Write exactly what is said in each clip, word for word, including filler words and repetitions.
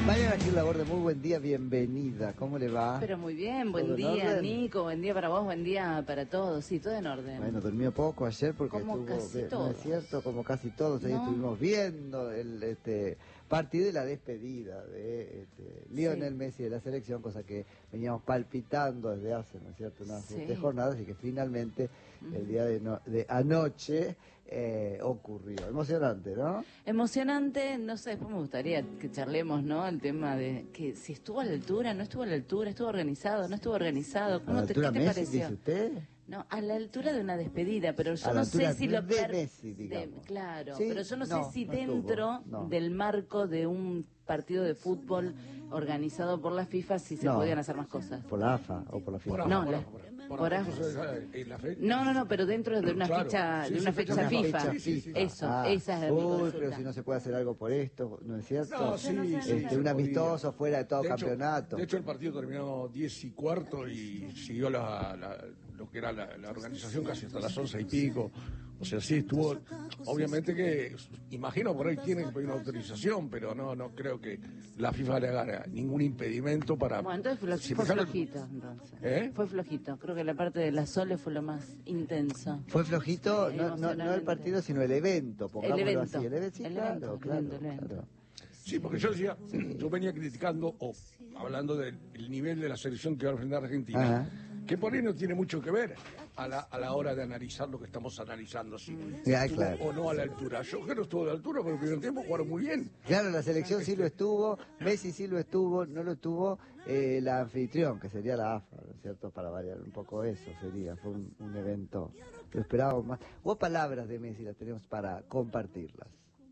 Mariana Gil Laborde, muy buen día, bienvenida. ¿Cómo le va? Pero muy bien, buen día, Nico, buen día para vos, buen día para todos. Sí, todo en orden. Bueno, durmió poco ayer porque como estuvo, casi ¿no todos. es cierto? Como casi todos, ahí No. estuvimos viendo el este partido y la despedida de este, Lionel Sí. Messi de la selección, cosa que veníamos palpitando desde hace, ¿no es cierto?, unas Sí. siete jornadas, y que finalmente Uh-huh. el día de, no, de anoche eh, ocurrió. Emocionante, ¿no? Emocionante, no sé, después me gustaría que charlemos, ¿no? El tema de que si estuvo a la altura, no estuvo a la altura, estuvo organizado, no estuvo organizado. ¿A ¿Cómo la te, altura ¿Qué te Messi, pareció? dice usted? No, a la altura de una despedida, pero yo A la no altura sé si lo de per- Messi, de- digamos. claro, Sí, pero yo no, no, sé si no estuvo, dentro no. del marco de un partido de fútbol organizado por la FIFA si se No. podían hacer más cosas. ¿Por la A F A o por la FIFA? Por No, AFA, la- por AFA, por por AFA. AFA. Entonces, eh, la fe- No, no, no, pero dentro de una Claro, fecha, sí, de sí, una fecha fecha Una FIFA. fecha FIFA. Eso, Ah, esa es mi uy, consulta. pero si no se puede hacer algo por esto, ¿no es cierto? No, sí, no sé, no sí, sé. Este, se un podía. amistoso fuera de todo De hecho- campeonato. De hecho, el partido terminó diez y cuarto y siguió la, la- lo que era la, la organización casi hasta las once y pico. O sea, sí estuvo. Obviamente que, imagino por ahí tienen que pedir una autorización, pero no no creo que la FIFA le haga ningún impedimento para. Bueno, entonces fue, si fue me sale- flojito, entonces. ¿Eh? Fue flojito. Creo que la parte de la Sole fue lo más intenso. Fue flojito, Sí, no, no, no el emocionalmente. partido, sino el evento, pongámoslo evento. así. El evento, sí, El claro, evento, el claro, evento, el evento. claro. Sí, porque yo decía, yo venía criticando o hablando del el nivel de la selección que va a enfrentar Argentina, Ajá. que por ahí no tiene mucho que ver a la, a la hora de analizar lo que estamos analizando, si Ya, estuvo claro. o no a la altura. Yo creo que estuvo a la altura, pero el primer tiempo jugaron muy bien. Claro, la selección sí lo estuvo, Messi sí lo estuvo, no lo estuvo eh, la anfitrión, que sería la A F A, ¿no es cierto? Para variar un poco eso sería, fue un, un evento, lo esperábamos más. Hubo palabras de Messi, las tenemos para compartirlas.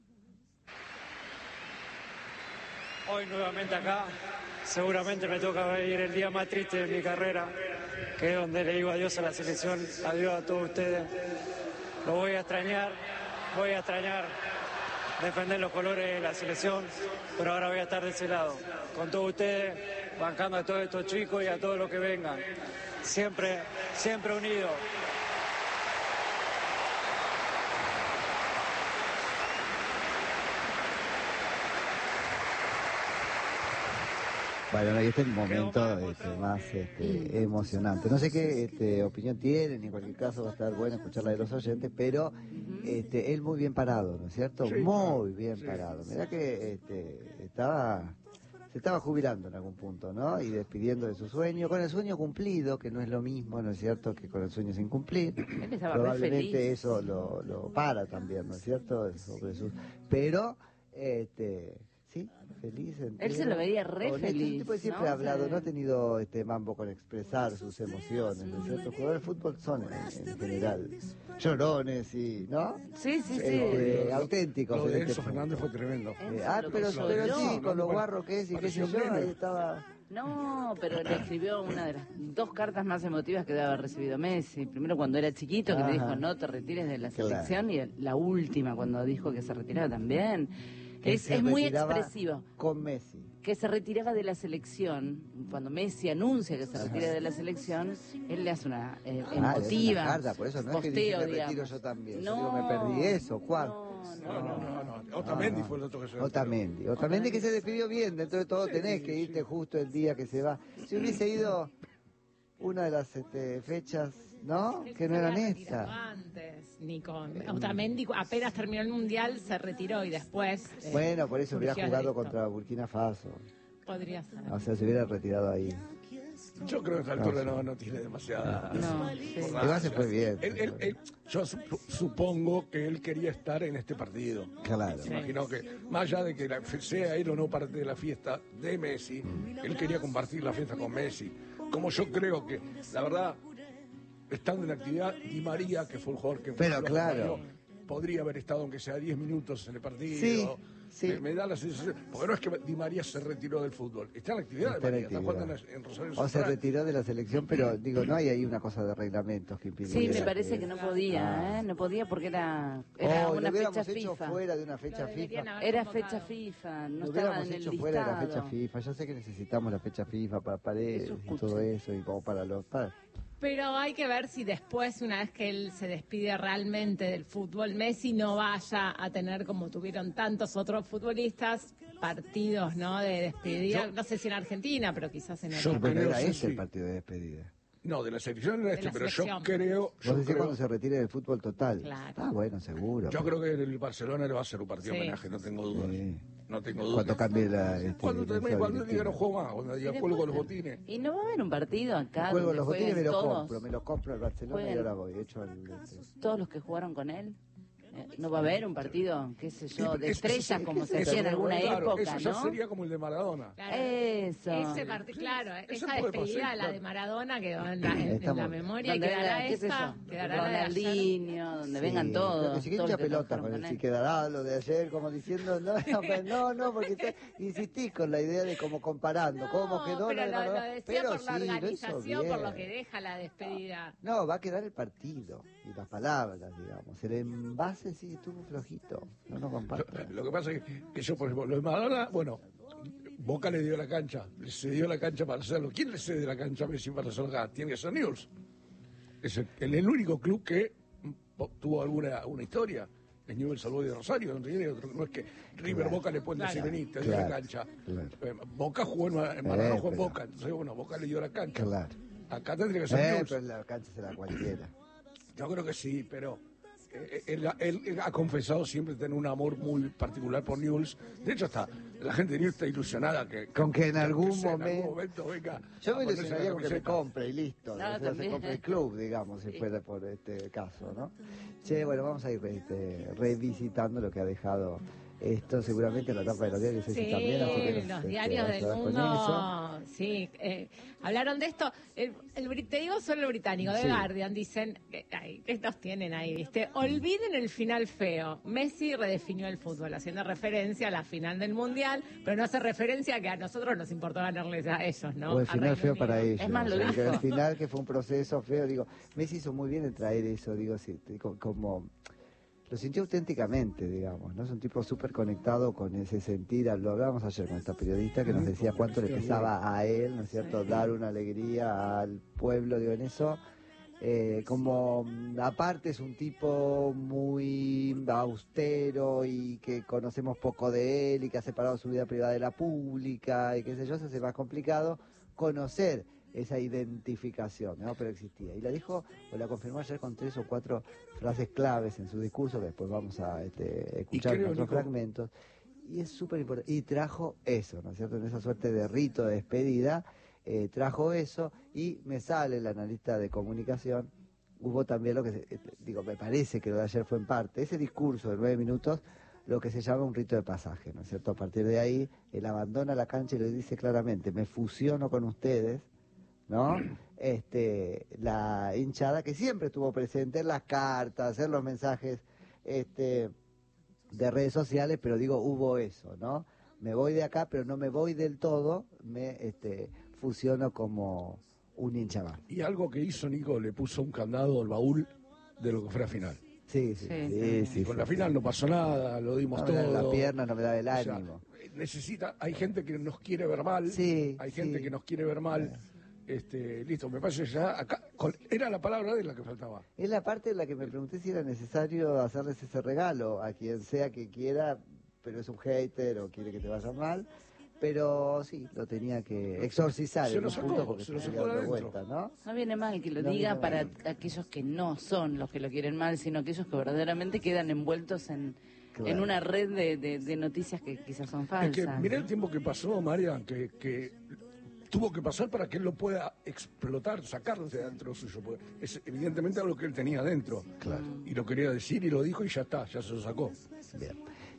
Hoy nuevamente acá, seguramente me toca vivir el día más triste de mi carrera, que es donde le digo adiós a la selección, adiós a todos ustedes. Lo voy a extrañar, voy a extrañar defender los colores de la selección, pero ahora voy a estar de ese lado, con todos ustedes, bancando a todos estos chicos y a todos los que vengan. Siempre, siempre unidos. Bueno, no, y este es el momento este, más este, emocionante. No sé qué este, opinión tienen, en cualquier caso va a estar bueno escuchar la de los oyentes, pero este, él muy bien parado, ¿no es cierto? Sí, Muy claro, bien sí. parado. Mirá que este, estaba, se estaba jubilando en algún punto, ¿no? Y despidiendo de su sueño, con el sueño cumplido, que no es lo mismo, ¿no es cierto?, que con el sueño sin cumplir. Él estaba re Probablemente feliz. eso lo, lo para también, ¿no es cierto? Sobre sus... Pero, este... Sí, feliz. Él se lo veía re honesto. feliz, El tipo siempre ¿no? ha hablado, O sea, no ha tenido este mambo con expresar sus emociones, ¿no es cierto? Los jugadores de fútbol son en, en general llorones y, ¿no? Sí, sí, sí. Eh, Lo- auténticos. Lo en de este Enzo punto. Fernández fue tremendo. Eh, ah, Lo pero, que pero lloró. sí, con lo No, guarro que es y qué sé pareció yo, meme. ahí estaba... No, pero le escribió una de las dos cartas más emotivas que debe haber recibido Messi. Primero cuando era chiquito, que Ajá. le dijo no te retires de la Claro. selección, y la última cuando dijo que se retiraba también. que Es, se es muy retiraba expresivo. Con Messi. Que se retiraba de la selección. Cuando Messi anuncia que se retira de la selección, él le hace una eh, Ah, le hace emotiva una carta, por eso no es que dice, posteo, me retiro digamos. yo también. No, Yo digo, me perdí eso, ¿cuál? No, No, no, no, no. Otamendi fue el otro que se retiró. Otamendi, Otamendi que se despidió bien, dentro de todo Sí, tenés que irte sí. justo el día que se va. Si hubiese ido una de las este, fechas, ¿no? Él Que se no eran había retirado esas. antes, Nico. Otamendi apenas terminó el Mundial se retiró y después... eh, Bueno, por eso hubiera surgió jugado esto. contra Burkina Faso. Podría ser. O sea, se hubiera retirado ahí. Yo creo que a esta altura no, no tiene demasiada. No, sí. importancia. Igual se fue bien. Él- él- él- yo sup- supongo que él quería estar en este partido. Claro. Me imagino que, más allá de que la, sea él o no parte de la fiesta de Messi, él quería compartir la fiesta con Messi. Como yo creo que, la verdad, estando en actividad, Di María, que fue el jugador que Pero lo claro. acompañó, podría haber estado aunque sea diez minutos en el partido. Sí, sí. Me, me da la sensación, porque no es que Di María se retiró del fútbol, está en actividad Está Di en María, está actividad. jugando en, en Rosario O se Central. retiró de la selección, pero digo, no hay ahí una cosa de reglamentos que impidieran. Sí, me parece que no podía, Ah. ¿eh? No podía porque era, era Oh, lo una hubiéramos fecha hecho FIFA. fuera de una fecha Lo deberían FIFA. haber Era convocado. fecha FIFA, no Lo estaba hubiéramos en el hecho listado. fuera de la fecha FIFA. Yo sé que necesitamos la fecha FIFA para paredes Eso y escuché. todo eso, y como para los... Para... Pero hay que ver si después, una vez que él se despide realmente del fútbol, Messi no vaya a tener, como tuvieron tantos otros futbolistas, partidos, ¿no? De despedida, Yo- no sé si en Argentina, pero quizás en Yo otro. Pero creo, era sí, ese el sí. partido de despedida. No, de la selección era De este, la pero yo selección. creo, Vos yo decís creo, cuando se retire del fútbol total. Claro. Ah, bueno, seguro. yo creo que el Barcelona le va a hacer un partido Sí. homenaje, no tengo dudas. Sí. No tengo dudas. Cuando cambie la... Este, Cuando la termine, cuando directiva. diga no juego más, cuando diga Y cuelgo después- los botines. Y no va a haber un partido acá Juego donde los botines y me jueguen lo todos, compro, me lo compro el Barcelona y Jueguen. ahora voy, hecho el... este. todos los que jugaron con él. Eh, No va a haber un partido, qué sé yo, Sí, de eso- estrellas eso- como se eso- hacía en alguna claro, época, eso ya ¿no? sería como el de Maradona. Claro. Eso. Ese partido, claro, Ese esa puede despedida, pasar, la claro. de Maradona quedó en la, en- en Está la muy bien. memoria y Donde quedará venga, qué sé esa, yo, quedará la de ayer. Ronaldinho, donde Sí, vengan todos. Lo que sí que todos mucha los que pelota trabajaron con el con si él. quedará lo de ayer, como diciendo, no, no, pero no, no, porque usted insistís con la idea de como comparando, No, cómo quedó pero lo de lo, Maradona. lo decía Pero por la sí, lo hizo organización, por lo bien. que deja la despedida. No, va a quedar el partido y las palabras, digamos. El envase sí estuvo flojito, no nos comparto. Lo, lo que pasa es que, que yo, por ejemplo, lo de Maradona, bueno, Boca le dio la cancha, le cedió la cancha para hacerlo. ¿Quién le cede la cancha a Messi para hacerlo acá? Tiene que ser Newell's. Es el, el, el único club que mm, tuvo alguna una historia. Es Newell's Salvo de Rosario, no, tiene otro, no es que River Claro. Boca le pone Claro. el sirenista, le dio Claro. la cancha. Claro. Eh, Boca jugó en, Ma- en Maradona, Eh, jugó en pero- Boca, entonces bueno, Boca le dio la cancha. Claro. Acá tendría que ser Eh, Newell's. pero la cancha será cualquiera. Yo creo que sí, pero eh, él, él- él ha confesado siempre tener un amor muy particular por Newell's. De hecho, hasta la gente de Newell's está ilusionada que, Con que en algún sea, en momento- momento venga. Yo a me ponerse ilusionaría la con que me camiseta. compre y listo. No, o sea, se también. compre el club, digamos, si fuera por este caso, ¿no? Che, bueno, vamos a ir este, revisitando lo que ha dejado esto, seguramente en la etapa de los diarios, Ceci Sí, también, así que nos, los este, diarios del ayudás con eso. mundo, sí, eh, hablaron de esto. El, el brit- te digo solo el británico, The Sí. Guardian, dicen, que, ay, que estos tienen ahí, ¿viste? Olviden el final feo. Messi redefinió el fútbol, haciendo referencia a la final del Mundial, pero no hace referencia a que a nosotros nos importó ganarles a ellos, ¿no? O el A final Reino feo Unido. para ellos. Es más, lo o sea, que dijo. al final que fue un proceso feo, digo, Messi hizo muy bien en traer eso, digo, sí, te- co- como lo sintió auténticamente, digamos, ¿no? Es un tipo súper conectado con ese sentir, lo hablábamos ayer con esta periodista que nos decía cuánto le pesaba a él, ¿no es cierto?, dar una alegría al pueblo, digo, en eso. Eh, como mm, aparte es un tipo muy austero y que conocemos poco de él y que ha separado su vida privada de la pública y qué sé yo, se hace más complicado conocer esa identificación, ¿no? Pero existía. Y la dijo, o la confirmó ayer con tres o cuatro frases claves en su discurso, que después vamos a este, escuchar en creo, otros Nico- fragmentos. Y es súper importante. Y trajo eso, ¿no es cierto? En esa suerte de rito de despedida, eh, trajo eso y me sale el analista de comunicación. Hubo también lo que, se- eh, digo, me parece que lo de ayer fue en parte, ese discurso de nueve minutos, lo que se llama un rito de pasaje, ¿no es cierto? A partir de ahí, él abandona la cancha y le dice claramente, me fusiono con ustedes, ¿no? Este, la hinchada que siempre estuvo presente en las cartas, en los mensajes este, de redes sociales, pero digo, hubo eso, ¿no? Me voy de acá, pero no me voy del todo, me este, fusiono como un hincha más. Y algo que hizo Nico, le puso un candado al baúl de lo que fue la final. Sí, sí, Sí, sí, sí. sí, Con sí, la sí. final no pasó nada, lo dimos No, todo. la pierna no me da el O sea, ánimo. necesita, hay gente que nos quiere ver mal, Sí, hay sí. gente que nos quiere ver mal. Este, listo, me parece ya acá, con- era la palabra de la que faltaba. Es la parte en la que me pregunté si era necesario hacerles ese regalo a quien sea que quiera, pero es un hater o quiere que te vaya mal. Pero sí, lo tenía que exorcizar Se en lo un sacó, punto porque se lo se sacó seguía de dando adentro. vuelta, ¿no? No viene mal que lo No diga viene para mal. aquellos que no son los que lo quieren mal, sino aquellos que verdaderamente quedan envueltos en, Claro. en una red de, de- de noticias que quizás son Es falsas. que mirá el tiempo que pasó, María, que, que tuvo que pasar para que él lo pueda explotar, sacarlo de adentro suyo. Porque es evidentemente algo que él tenía adentro. Claro. Y lo quería decir y lo dijo y ya está, ya se lo sacó. Bien.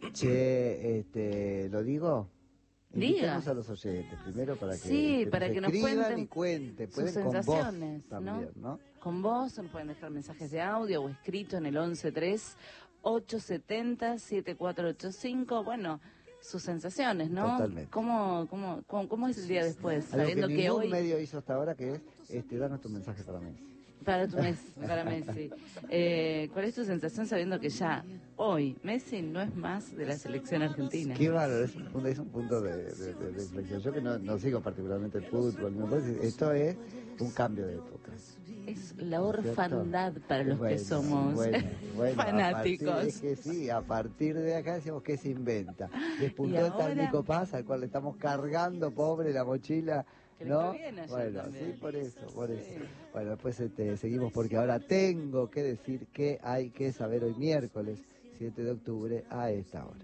Che, este, ¿lo digo? Diga. Invitemos a los oyentes primero para que, Sí, que para nos que nos escriban cuenten y cuenten. sus Pueden con voz sensaciones, ¿no? también, ¿no? Con vos, nos pueden dejar mensajes de audio o escrito en el once tres ocho setenta siete cuatro ocho cinco. Bueno, sus sensaciones, ¿no? Totalmente. ¿Cómo, cómo, cómo, cómo es el día después? Algo Sabiendo que que ningún hoy... medio hizo hasta ahora, que es este, darnos tu mensaje para mí. Para tu Messi, para Messi. Eh, ¿Cuál es tu sensación sabiendo que ya hoy Messi no es más de la selección argentina? Qué bárbaro, es un punto, es un punto de, de, de, de inflexión. Yo que no, no sigo particularmente el fútbol, me parece, esto es un cambio de época. Es la orfandad para los bueno, que somos bueno, bueno, fanáticos. A partir, es que sí, a partir de acá decimos que se inventa. Despuntó Y el tal ahora- Nico Paz, al cual le estamos cargando, pobre, la mochila. Que le ¿No? fue bien ayer Bueno, también. sí, por eso, por Sí. eso. Bueno, después este, seguimos porque ahora tengo que decir que hay que saber hoy miércoles siete de octubre a esta hora.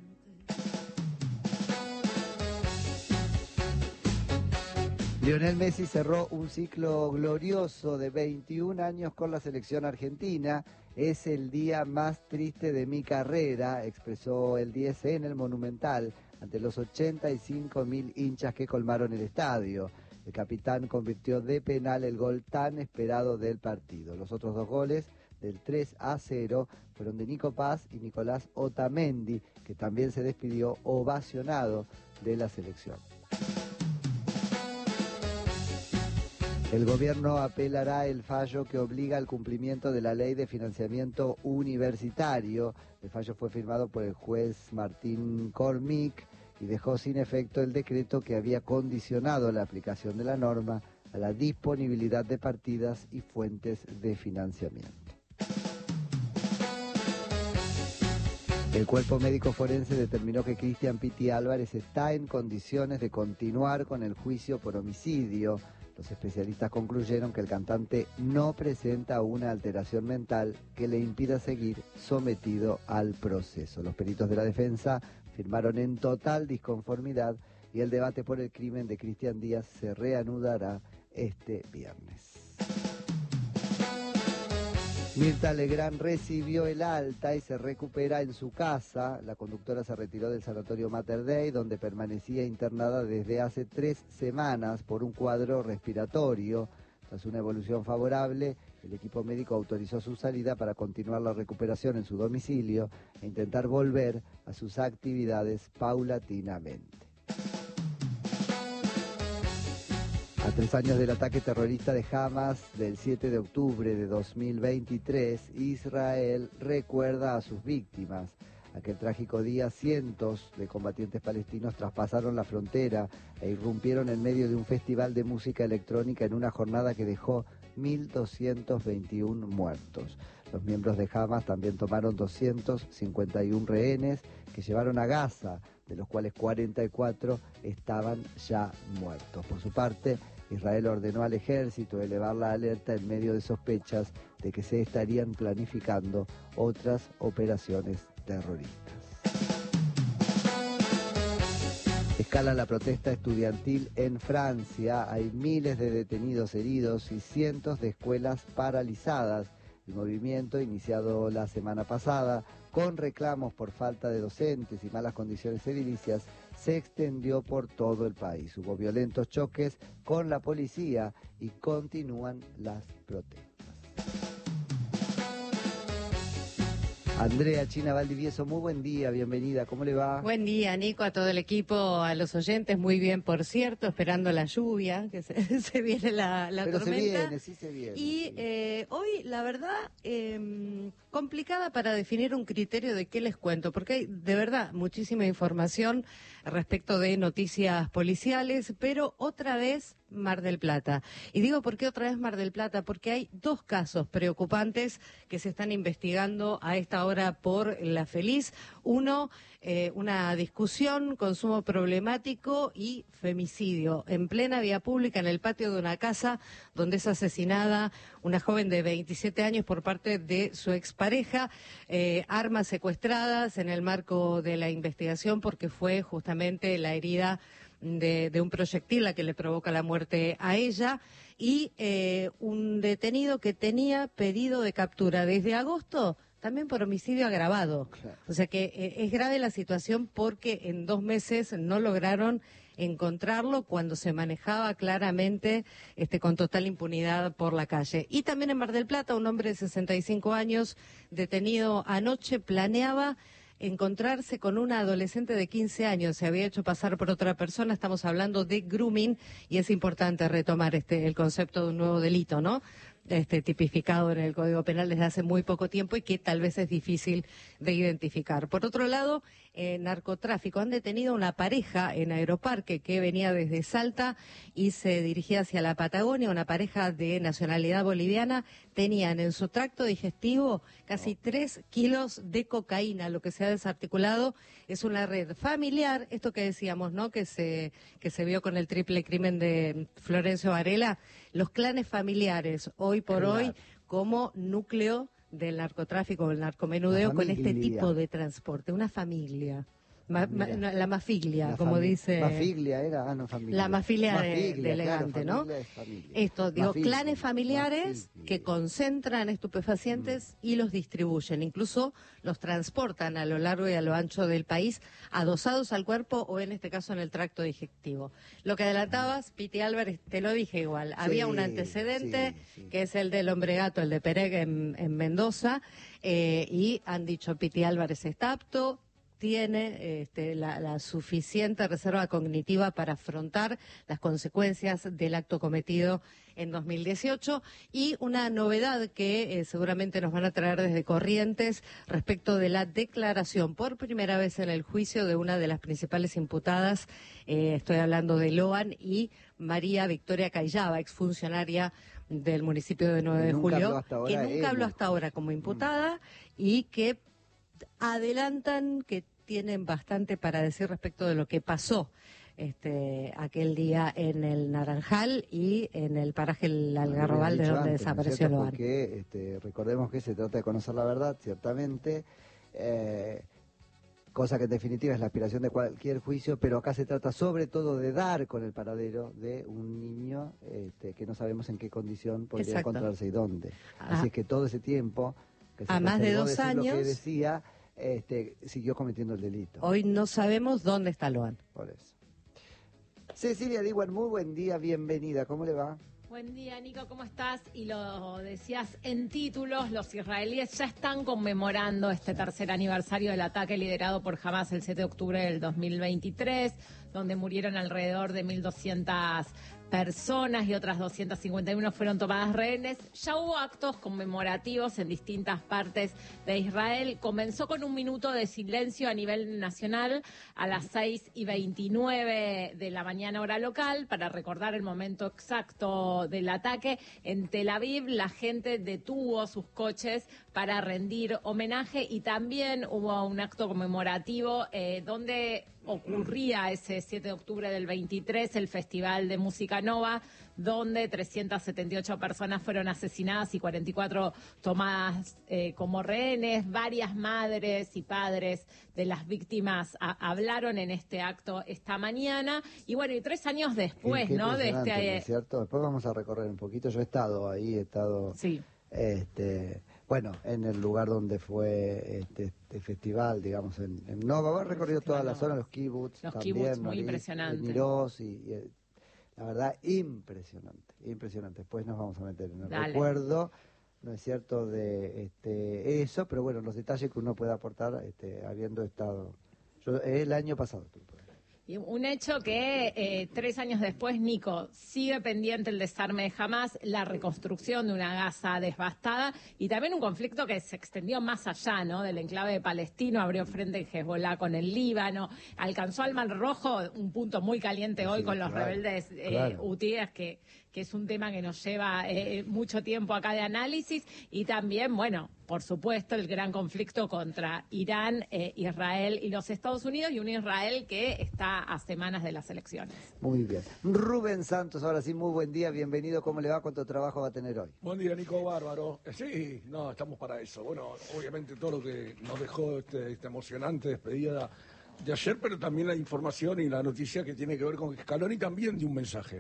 Lionel Messi cerró un ciclo glorioso de veintiún años con la selección argentina. Es el día más triste de mi carrera, expresó el diez en el Monumental ante los ochenta y cinco mil hinchas que colmaron el estadio. El capitán convirtió de penal el gol tan esperado del partido. Los otros dos goles del tres a cero fueron de Nico Paz y Nicolás Otamendi, que también se despidió ovacionado de la selección. El gobierno apelará el fallo que obliga al cumplimiento de la ley de financiamiento universitario. El fallo fue firmado por el juez Martín Cormick y dejó sin efecto el decreto que había condicionado la aplicación de la norma a la disponibilidad de partidas y fuentes de financiamiento. El cuerpo médico forense determinó que Cristian Piti Álvarez está en condiciones de continuar con el juicio por homicidio. Los especialistas concluyeron que el cantante no presenta una alteración mental que le impida seguir sometido al proceso. Los peritos de la defensa firmaron en total disconformidad y el debate por el crimen de Cristian Díaz se reanudará este viernes. Mirta Legrand recibió el alta y se recupera en su casa. La conductora se retiró del sanatorio Mater Dei, donde permanecía internada desde hace tres semanas por un cuadro respiratorio. Tras una evolución favorable, el equipo médico autorizó su salida para continuar la recuperación en su domicilio e intentar volver a sus actividades paulatinamente. A tres años del ataque terrorista de Hamas del siete de octubre de dos mil veintitrés, Israel recuerda a sus víctimas. Aquel trágico día, cientos de combatientes palestinos traspasaron la frontera e irrumpieron en medio de un festival de música electrónica en una jornada que dejó mil doscientos veintiuno muertos. Los miembros de Hamas también tomaron doscientos cincuenta y uno rehenes que llevaron a Gaza, de los cuales cuarenta y cuatro estaban ya muertos. Por su parte, Israel ordenó al ejército elevar la alerta en medio de sospechas de que se estarían planificando otras operaciones terroristas. Escala la protesta estudiantil en Francia. Hay miles de detenidos heridos y cientos de escuelas paralizadas. El movimiento, iniciado la semana pasada, con reclamos por falta de docentes y malas condiciones edilicias, se extendió por todo el país. Hubo violentos choques con la policía y continúan las protestas. Andrea China Valdivieso, muy buen día, bienvenida, ¿cómo le va? Buen día, Nico, a todo el equipo, a los oyentes, muy bien, por cierto, esperando la lluvia, que se, se viene la, la Pero tormenta. se viene, sí se viene. Y sí. eh, hoy, la verdad, eh, complicada para definir un criterio de qué les cuento, porque hay de verdad muchísima información respecto de noticias policiales, pero otra vez Mar del Plata. Y digo por qué otra vez Mar del Plata, porque hay dos casos preocupantes que se están investigando a esta hora por La Feliz. Uno, eh, una discusión, consumo problemático y femicidio en plena vía pública en el patio de una casa donde es asesinada una joven de veintisiete años por parte de su expareja, eh, armas secuestradas en el marco de la investigación porque fue justamente la herida De, de un proyectil la que le provoca la muerte a ella, y eh, un detenido que tenía pedido de captura desde agosto, también por homicidio agravado. Claro. O sea que eh, es grave la situación porque en dos meses no lograron encontrarlo cuando se manejaba claramente este, con total impunidad por la calle. Y también en Mar del Plata, un hombre de sesenta y cinco años detenido anoche planeaba encontrarse con una adolescente de quince años, se había hecho pasar por otra persona. Estamos hablando de grooming y es importante retomar este el concepto de un nuevo delito, ¿no? este, tipificado en el Código Penal desde hace muy poco tiempo y que tal vez es difícil de identificar. Por otro lado, eh, narcotráfico. Han detenido una pareja en Aeroparque que venía desde Salta y se dirigía hacia la Patagonia, una pareja de nacionalidad boliviana. Tenían en su tracto digestivo casi tres kilos de cocaína. Lo que se ha desarticulado es una red familiar, esto que decíamos, ¿no? Que se, que se vio con el triple crimen de Florencio Varela. Los clanes familiares, hoy por Claro. hoy, como núcleo del narcotráfico, del narcomenudeo, con este tipo de transporte, una familia. Ma, ma, Mira. la mafilia, La como fami- dice... Mafilia era, ah, no, familia. La mafilia de, Mafilia, de claro, elegante, ¿no? familia es familia. Esto, digo, Mafilia, clanes familiares mafilia. que concentran estupefacientes y los distribuyen, incluso los transportan a lo largo y a lo ancho del país, adosados al cuerpo o en este caso en el tracto digestivo. Lo que adelantabas, Piti Álvarez, te lo dije igual, había un antecedente sí, sí. que es el del hombre gato, el de Pereg en, en Mendoza, eh, y han dicho Piti Álvarez está apto, tiene este, la, la suficiente reserva cognitiva para afrontar las consecuencias del acto cometido en dos mil dieciocho y una novedad que eh, seguramente nos van a traer desde Corrientes respecto de la declaración por primera vez en el juicio de una de las principales imputadas, eh, estoy hablando de Loan y María Victoria Cayaba, exfuncionaria del municipio de nueve de Nunca habló julio, hasta ahora que nunca él. habló hasta ahora como imputada y que adelantan que tienen bastante para decir respecto de lo que pasó este aquel día en el Naranjal y en el paraje El Algarrobal, de donde desapareció Loan. Porque este, recordemos que se trata de conocer la verdad, ciertamente, eh, cosa que en definitiva es la aspiración de cualquier juicio, pero acá se trata sobre todo de dar con el paradero de un niño este, que no sabemos en qué condición podría Exacto. encontrarse y dónde. Ah. Así es que todo ese tiempo que se A más de reservó dos decir lo que años. decía, este, siguió cometiendo el delito. Hoy no sabemos dónde está Loan. Por eso. Cecilia Diwan, muy buen día, bienvenida, ¿cómo le va? Buen día, Nico, ¿cómo estás? Y lo decías en títulos, los israelíes ya están conmemorando este tercer aniversario del ataque liderado por Hamas el siete de octubre del dos mil veintitrés, donde murieron alrededor de mil doscientas personas y otras doscientas cincuenta y uno fueron tomadas rehenes. Ya hubo actos conmemorativos en distintas partes de Israel. Comenzó con un minuto de silencio a nivel nacional a las seis y veintinueve de la mañana hora local para recordar el momento exacto del ataque. En Tel Aviv la gente detuvo sus coches para rendir homenaje y también hubo un acto conmemorativo eh, donde ocurría ese siete de octubre del veintitrés el Festival de Música Nova, donde trescientas setenta y ocho personas fueron asesinadas y cuarenta y cuatro tomadas eh, como rehenes. Varias madres y padres de las víctimas a, hablaron en este acto esta mañana. Y bueno, y tres años después, Qué- qué ¿no? De impresionante, este... ¿no es cierto? Después vamos a recorrer un poquito. Yo he estado ahí, he estado, Sí. este, bueno, en el lugar donde fue este, este festival, digamos, en, en Nova. He recorrido toda la Nova. zona, los kibbutz, Los también, kibbutz, muy Norit, impresionante. Miroz, y, y, eh, la verdad, impresionante, impresionante. Después nos vamos a meter en el Dale. recuerdo, ¿no es cierto?, de este, eso, pero bueno, los detalles que uno puede aportar este, habiendo estado. Yo el año pasado estuve por ahí. Y un hecho que eh, tres años después, Nico, sigue pendiente el desarme de Hamas, la reconstrucción de una Gaza devastada y también un conflicto que se extendió más allá, ¿no? Del enclave palestino, abrió frente en Hezbollah con el Líbano, alcanzó al Mar Rojo, un punto muy caliente hoy Sí, con los claro, rebeldes eh, claro. hutíes, que, que es un tema que nos lleva eh, mucho tiempo acá de análisis y también, bueno, por supuesto, el gran conflicto contra Irán, eh, Israel y los Estados Unidos y un Israel que está a semanas de las elecciones. Muy bien. Rubén Santos, ahora sí, muy buen día, bienvenido. ¿Cómo le va? ¿Cuánto trabajo va a tener hoy? Buen día, Nico, bárbaro. Eh, Sí, no, estamos para eso. Bueno, obviamente todo lo que nos dejó este, esta emocionante despedida de ayer, pero también la información y la noticia que tiene que ver con Scaloni también de un mensaje.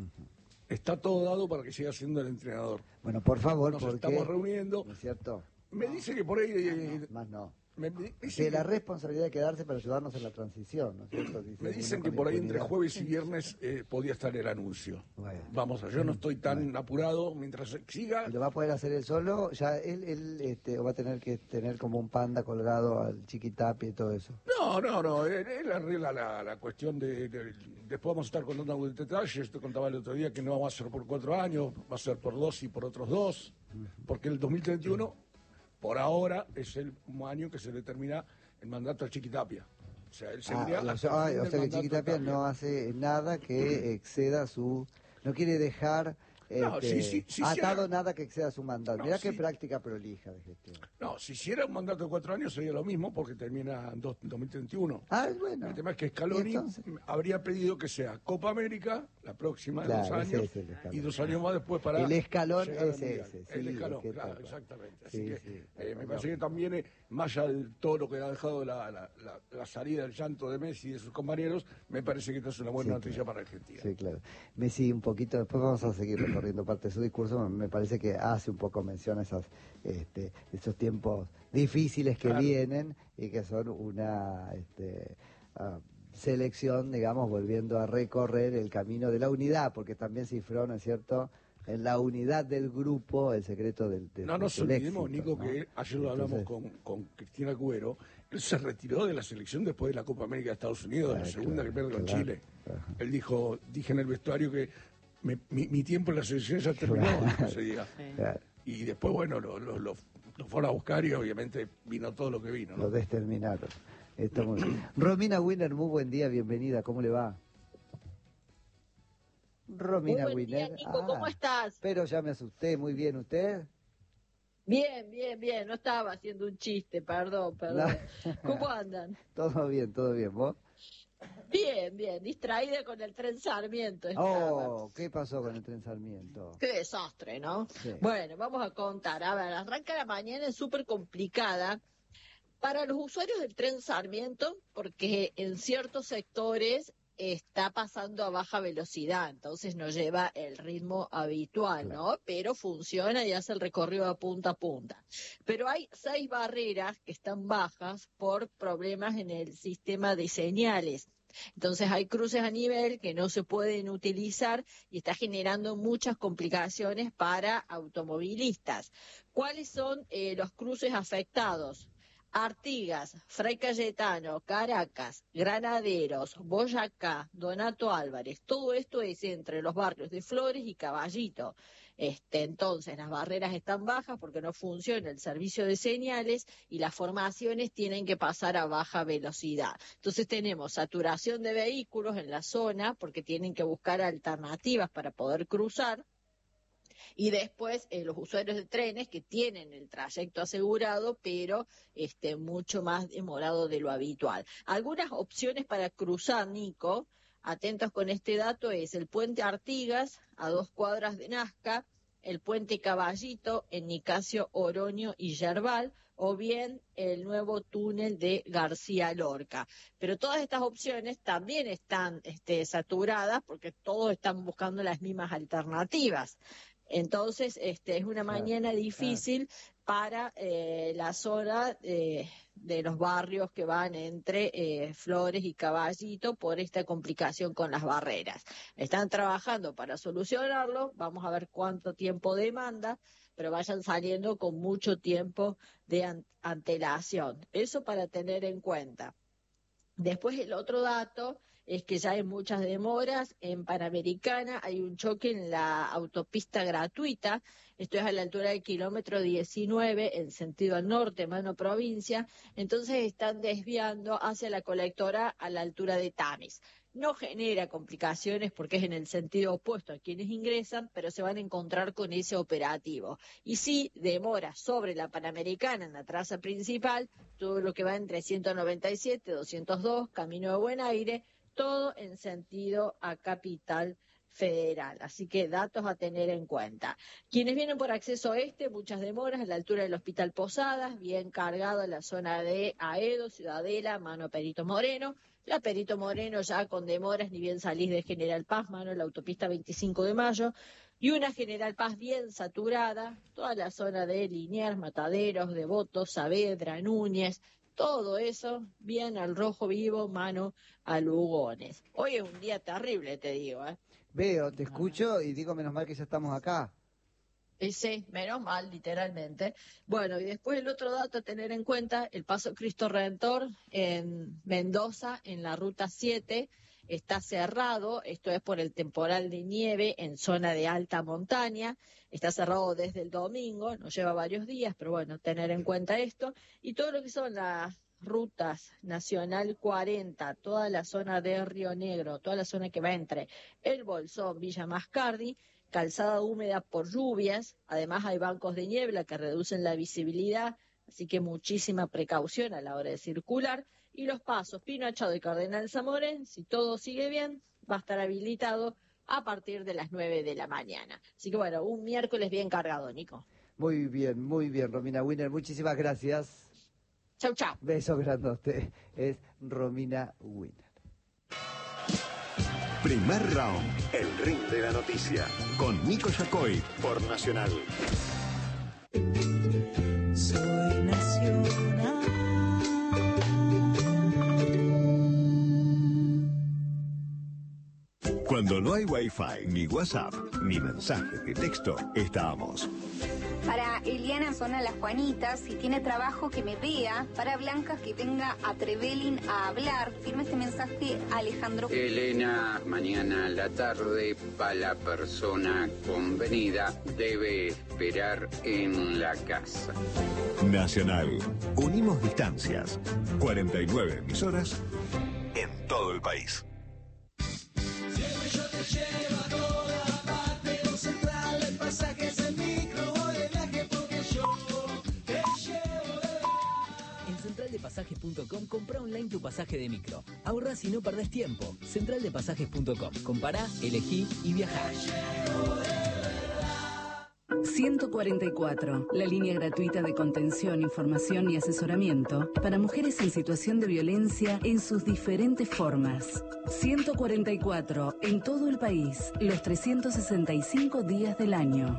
Está todo dado para que siga siendo el entrenador. Bueno, por favor, Nos porque... estamos reuniendo. ¿No es cierto? Me dice que por ahí... eh, Más no. Me, me de dicen, la que, responsabilidad de quedarse para ayudarnos en la transición, ¿no es cierto? Dice me uno dicen que con por ahí entre impunidad. jueves y viernes eh, podía estar el anuncio. Bueno. Vamos, yo no estoy tan Bueno. apurado mientras siga. ¿Y lo va a poder hacer él solo? Ya él, él este, va a tener que tener como un panda colgado al Chiquitapia y todo eso. No, no, no, él, él arregla la, la cuestión de, de- Después vamos a estar contando algunos detalles. Te contaba el otro día que no va a ser por cuatro años, va a ser por dos y por otros dos, porque el dos mil treinta y uno, por ahora, es el año que se le termina el mandato al Chiquitapia. O sea, él seguiría Ah, o hasta sea, el fin ah, o del sea que mandato de Chiquitapia Tapia. no hace nada que exceda su... No quiere dejar No, este, sí, sí, sí, atado sí. nada que exceda su mandato. No, Mirá qué sí. práctica prolija de gestión. No, si hiciera un mandato de cuatro años sería lo mismo porque termina en dos- dos mil treinta y uno. Ah, bueno. El tema es que ¿Y Scaloni entonces? habría pedido que sea Copa América, la próxima de Claro, dos ese años, es el escalón. y dos años más después para El escalón llegar al es Mundial. ese, El sí, escalón, es que claro, tal cual. exactamente. Así Sí, que sí, eh, tal me cual. parece que también, eh, más allá de todo lo que ha dejado la, la, la- la salida del llanto de Messi y de sus compañeros, me parece que esta es una buena Sí, noticia claro. para Argentina. Sí, claro. Messi un poquito, después vamos a seguir recorriendo parte de su discurso, me parece que hace un poco mención a esas, este, esos tiempos difíciles que Claro. vienen y que son una este, ah, selección, digamos, volviendo a recorrer el camino de la unidad, porque también cifró, ¿no es cierto?, en la unidad del grupo el secreto del, del No nos del olvidemos, éxito, Nico, ¿no? que ayer lo hablamos Entonces, con, con Cristina Cuero, él se retiró de la selección después de la Copa América de Estados Unidos, de la Ah, segunda claro, que pierde con claro. Chile. Ajá. Él dijo, dije en el vestuario que me- mi, mi tiempo en la selección ya terminó, Claro. dijo ese día. claro, Y después, bueno, lo, lo, lo- lo fueron a buscar y obviamente vino todo lo que vino, ¿no? lo determinaron. Está muy bien. Romina Wiener, muy buen día, bienvenida, ¿cómo le va? Romina Muy buen día, Wiener. Nico, ¿cómo estás? Pero ya me asusté, muy bien, ¿usted? Bien, bien, bien, no estaba haciendo un chiste, perdón, perdón. ¿Cómo andan? Todo bien, todo bien, ¿vos? Bien, bien, distraída con el tren Sarmiento estaba. Oh, ¿qué pasó con el tren Sarmiento? Qué desastre, ¿no? Sí. Bueno, vamos a contar. A ver, arranca la mañana, es súper complicada para los usuarios del tren Sarmiento, porque en ciertos sectores está pasando a baja velocidad, entonces no lleva el ritmo habitual, ¿no? Pero funciona y hace el recorrido de punta a punta. Pero hay seis barreras que están bajas por problemas en el sistema de señales. Entonces hay cruces a nivel que no se pueden utilizar y está generando muchas complicaciones para automovilistas. ¿Cuáles son eh, los cruces afectados? Artigas, Fray Cayetano, Caracas, Granaderos, Boyacá, Donato Álvarez, todo esto es entre los barrios de Flores y Caballito. Este, entonces, las barreras están bajas porque no funciona el servicio de señales y las formaciones tienen que pasar a baja velocidad. Entonces, tenemos saturación de vehículos en la zona porque tienen que buscar alternativas para poder cruzar. Y después eh, los usuarios de trenes que tienen el trayecto asegurado, pero este, mucho más demorado de lo habitual. Algunas opciones para cruzar, Nico, atentos con este dato, es el puente Artigas, a dos cuadras de Nazca, el puente Caballito en Nicasio, Oroño y Yerbal, o bien el nuevo túnel de García Lorca. Pero todas estas opciones también están este, saturadas porque todos están buscando las mismas alternativas. Entonces, este, es una Claro, mañana difícil para eh, la zona eh, de los barrios que van entre eh, Flores y Caballito por esta complicación con las barreras. Están trabajando para solucionarlo, vamos a ver cuánto tiempo demanda, pero vayan saliendo con mucho tiempo de an- antelación. Eso para tener en cuenta. Después el otro dato es que ya hay muchas demoras. En Panamericana hay un choque en la autopista gratuita, esto es a la altura del kilómetro diecinueve en sentido al norte, mano provincia, entonces están desviando hacia la colectora a la altura de Tames. No genera complicaciones porque es en el sentido opuesto a quienes ingresan, pero se van a encontrar con ese operativo. Y sí, demora sobre la Panamericana en la traza principal, todo lo que va entre ciento noventa y siete, doscientos dos, Camino de Buen Aire, todo en sentido a Capital Federal. Así que datos a tener en cuenta. Quienes vienen por acceso este, muchas demoras a la altura del Hospital Posadas, bien cargado en la zona de Aedo, Ciudadela, mano Perito Moreno. La Perito Moreno ya con demoras, ni bien salís de General Paz, mano la autopista veinticinco de mayo. Y una General Paz bien saturada, toda la zona de Liniers, Mataderos, Devoto, Saavedra, Núñez, todo eso bien al rojo vivo, mano a Lugones. Hoy es un día terrible, te digo, ¿eh? Veo, te escucho y digo, menos mal que ya estamos acá. Y sí, menos mal, literalmente. Bueno, y después el otro dato a tener en cuenta, el Paso Cristo Redentor en Mendoza, en la Ruta siete, está cerrado, esto es por el temporal de nieve en zona de alta montaña, está cerrado desde el domingo, nos lleva varios días, pero bueno, tener en cuenta esto, y todo lo que son las rutas Nacional cuarenta, toda la zona de Río Negro, toda la zona que va entre El Bolsón, Villa Mascardi, calzada húmeda por lluvias, además hay bancos de niebla que reducen la visibilidad, así que muchísima precaución a la hora de circular. Y los pasos Pino Achado y Cardenal Zamorén, si todo sigue bien, va a estar habilitado a partir de las nueve de la mañana. Así que bueno, un miércoles bien cargado, Nico. Muy bien, muy bien, Romina Winner, muchísimas gracias. Chau, chau. Besos grandote. Es Romina Winner. Primer round, el ring de la noticia, con Nico Yacoy por Nacional. Soy Nacional. Cuando no hay Wi-Fi, ni WhatsApp, ni mensajes de texto, estábamos. Para Eliana Zona Las Juanitas, si tiene trabajo que me vea. Para Blanca, que venga a Trevelin a hablar. Firme este mensaje Alejandro. Elena, mañana a la tarde, para la persona convenida, debe esperar en la casa. Nacional. Unimos distancias. cuarenta y nueve emisoras en todo el país. Siempre yo te llevo a toda parte, lo central, el pasaje es el micro, voy de viaje porque yo te llevo de... En central de pasajes punto com compra online tu pasaje de micro. Ahorrás y no perdés tiempo. central de pasajes punto com. Compará, elegí y viajá. ciento cuarenta y cuatro, la línea gratuita de contención, información y asesoramiento para mujeres en situación de violencia en sus diferentes formas. ciento cuarenta y cuatro, en todo el país, los trescientos sesenta y cinco días del año.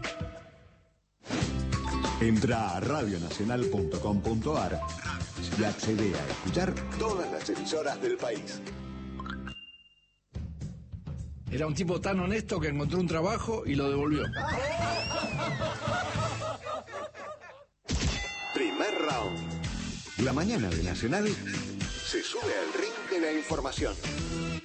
Entra a radio nacional punto com punto ar y accede a escuchar todas las emisoras del país. Era un tipo tan honesto que encontró un trabajo y lo devolvió. Primer round. La mañana de Nacional se sube al ring de la información.